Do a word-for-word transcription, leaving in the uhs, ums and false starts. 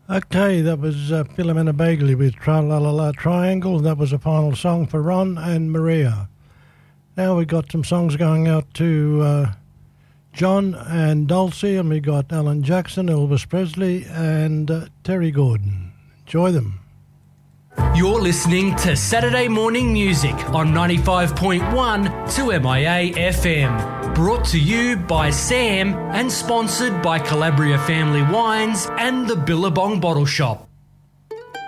Okay, that was uh, Philomena Bagley with Tra La La La Triangle. That was a final song for Ron and Maria. Now we got some songs going out to uh, John and Dulcie, and we got Alan Jackson, Elvis Presley, and uh, Terry Gordon. Enjoy them. You're listening to Saturday Morning Music on ninety-five point one two M I A F M. Brought to you by Sam and sponsored by Calabria Family Wines and the Billabong Bottle Shop.